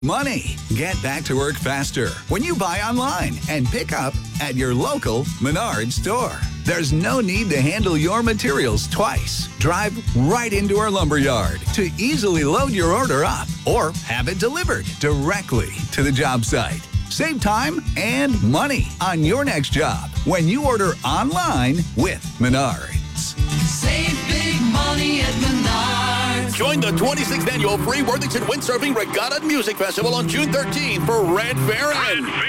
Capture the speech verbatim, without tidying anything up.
money. Get back to work faster when you buy online and pick up at your local Menards store. There's no need to handle your materials twice. Drive right into our lumberyard to easily load your order up or have it delivered directly to the job site. Save time and money on your next job when you order online with Menards. Save big money at Menards. Join the twenty-sixth Annual Free Worthington Windsurfing Regatta and Music Festival on June thirteenth for Red Farron.